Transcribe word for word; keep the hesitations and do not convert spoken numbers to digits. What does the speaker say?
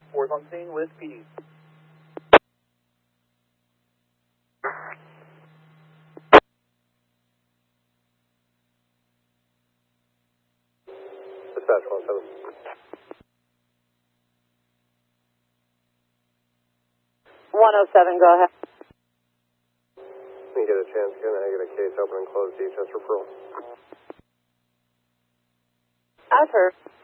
Fourth on scene with P D. Dispatch one seven. one oh seven, go ahead. When you get a chance, can I get a case open and close D H S referral? I've heard.